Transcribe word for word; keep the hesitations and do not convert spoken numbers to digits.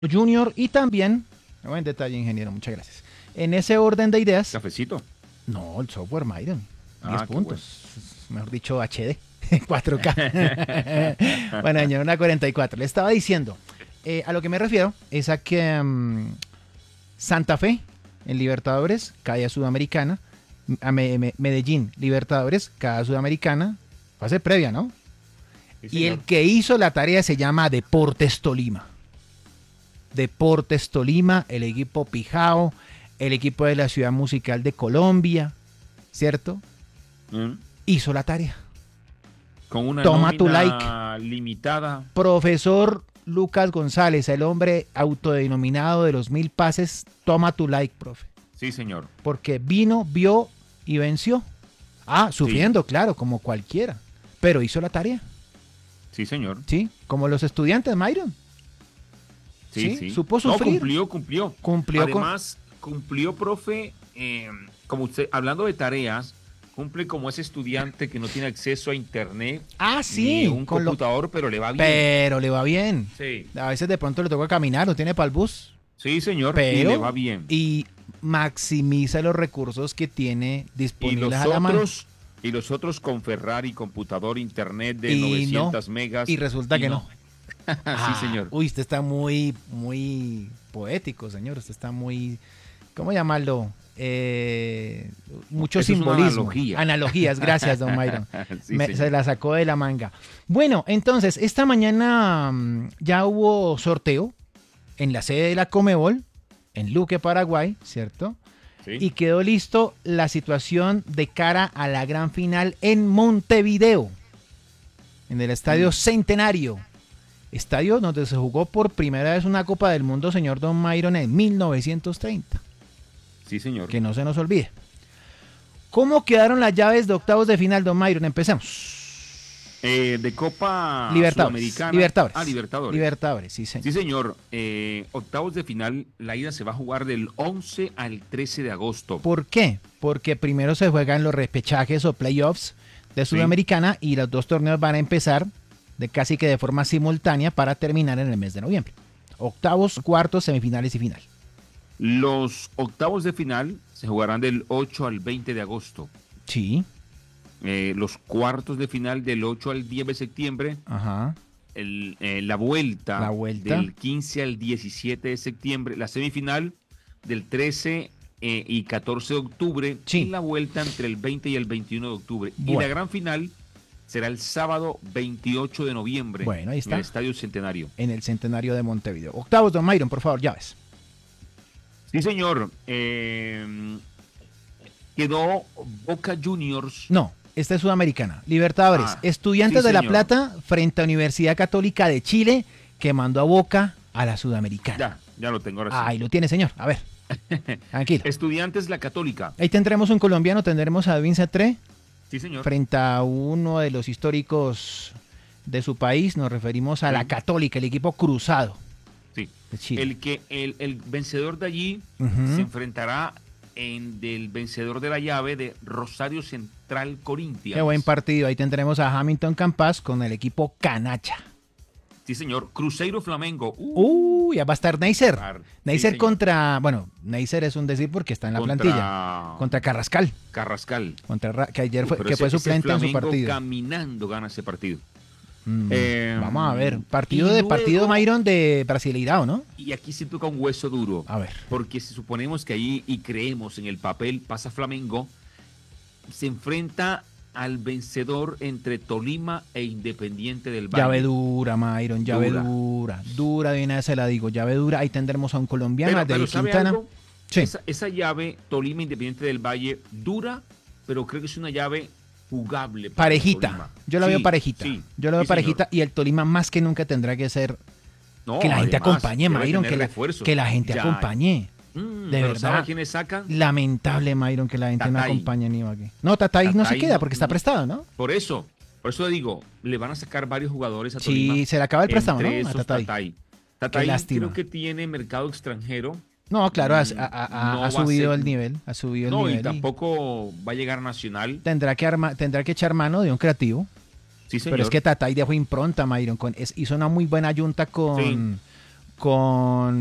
Junior y también, buen detalle, ingeniero, muchas gracias. En ese orden de ideas, ¿Cafecito? no, el software Myron, diez Ah, qué puntos, mejor dicho H D, cuatro K. Bueno, señor, una cuarenta y cuatro. Le estaba diciendo, eh, a lo que me refiero es a que um, Santa Fe en Libertadores cae a Sudamericana, a Me- Me- Medellín, Libertadores, cae a Sudamericana, fase previa, ¿no? Sí, Y el señor. que hizo la tarea se llama Deportes Tolima. Deportes Tolima, el equipo Pijao, el equipo de la Ciudad Musical de Colombia, ¿cierto? Mm. Hizo la tarea. Con una Toma tu nómina limitada. Profesor Lucas González, el hombre autodenominado de los mil pases, toma tu like, profe. Sí, señor. Porque vino, vio y venció. Ah, sufriendo, claro, como cualquiera. Pero hizo la tarea, Sí, señor. ¿sí? Como los estudiantes, Myron. Sí, Sí, sí. supo No, sufrir. cumplió, cumplió. Cumplió con- Además, cumplió, profe, eh, como usted, hablando de tareas, cumple como ese estudiante que no tiene acceso a internet Ah, sí. ni un con lo- computador, pero le va bien. Pero le va bien. Sí, A veces de pronto le toca caminar, no tiene para el bus. sí, señor, Pero, y le va bien. y maximiza los recursos que tiene Y disponibles los a la mano. otros, y los otros con Ferrari, computador, internet de Y novecientas no, megas. Y resulta que no. Ah, Sí, señor. Uy, usted está muy, muy poético, señor. Usted está muy, ¿cómo llamarlo? Eh, mucho Eso es una simbolismo. analogía. Analogías, gracias, don Myron. Sí, Me- señor. se la sacó de la manga. Bueno, entonces, esta mañana mm, ya hubo sorteo en la sede de la Comebol, en Luque, Paraguay, ¿cierto? Sí. Y quedó listo la situación de cara a la gran final en Montevideo, en el Estadio Mm. Centenario. Estadio donde se jugó por primera vez una Copa del Mundo, señor Don Myron, en mil novecientos treinta. Sí, señor. Que no se nos olvide. ¿Cómo quedaron las llaves de octavos de final, Don Myron? Empecemos. Eh, de Copa Libertadores. Sudamericana. Libertadores. Ah, Libertadores. Libertadores, sí, señor. Sí, señor. Eh, octavos de final, la ida se va a jugar del once al trece de agosto. ¿Por qué? Porque primero se juegan los repechajes o playoffs de Sí. Sudamericana y los dos torneos van a empezar de casi que de forma simultánea para terminar en el mes de noviembre. Octavos, cuartos, semifinales y final. Los octavos de final se jugarán del ocho al veinte de agosto. Sí, Eh, los cuartos de final del ocho al diez de septiembre. ajá. El, eh, la vuelta, La vuelta. del quince al diecisiete de septiembre. La semifinal del trece eh, y catorce de octubre. Sí. Y la vuelta entre el veinte y el veintiuno de octubre. Y Bueno. la gran final será el sábado veintiocho de noviembre. Bueno, ahí está. En el Estadio Centenario. En el Centenario de Montevideo. Octavos, Don Myron, por favor, llaves. Sí, señor. Eh, quedó Boca Juniors. No, esta es Sudamericana. Libertadores. Ah, Estudiantes sí, de La señor. Plata frente a Universidad Católica de Chile que mandó a Boca a la Sudamericana. Ya, ya lo tengo ahora sí. Ahí lo tiene, señor. A ver. Tranquilo. Estudiantes La Católica. Ahí tendremos un colombiano, tendremos a Edwin Cetré Sí, señor. frente a uno de los históricos de su país. Nos referimos a la Sí. Católica, el equipo cruzado Sí. de Chile. El que el, el vencedor de allí Ujú. se enfrentará en del vencedor de la llave de Rosario Central Corinthians. Qué buen partido. Ahí tendremos a Hamilton Campas con el equipo Canacha. Sí, señor. Cruzeiro Flamengo. Uh, Uy, ya va a estar Neisser. Par- sí, Neisser señor. contra, bueno, Neisser es un decir porque está en la Contra plantilla. Contra Carrascal, Carrascal. contra Ra- que ayer fue, Pero que ese- fue ese suplente en su Flamengo partido. caminando gana ese partido. Mm, Eh, Vamos a ver, partido y de luego- partido Myron de Brasileirao, ¿no? Y aquí se toca un hueso duro. A ver. Porque si suponemos que ahí y creemos en el papel pasa Flamengo, se enfrenta al vencedor entre Tolima e Independiente del Valle. Llave dura, Myron, llave Dura. dura. Dura, de una vez se la digo, llave dura. Ahí tendremos a un colombiano, Pero, a pero David ¿sabe Quintana. algo? Sí. Esa, esa llave Tolima Independiente del Valle dura, pero creo que es una llave jugable. para Parejita. Tolima. Yo la Sí, veo parejita. sí, Yo la veo sí, parejita señor. y el Tolima más que nunca tendrá que ser No, que la gente además, acompañe, debe Myron, tener que la, refuerzos. que la gente Ya. acompañe. Mm, de pero verdad. ¿sabe a quiénes sacan? Lamentable, Myron, que la gente no Tatay. acompañe ni aquí. No, Tatay no se Tatay queda no- porque está no. prestado, ¿no? Por eso, por eso digo, le van a sacar varios jugadores a Tolima. Sí, se le acaba el préstamo, ¿no? Entre A esos Tatay. Tatay. Tatay lástima. creo que tiene mercado extranjero. No, claro, ha, Mm, ha- ha- no ha va a subido ser- el nivel, ha subido el No, nivel. y tampoco va a llegar a Nacional. Tendrá que, arma, tendrá que echar mano de un creativo. Sí, señor. Pero es que Tatay dejó impronta, Myron. Con, es- hizo una muy buena yunta con, Sí. con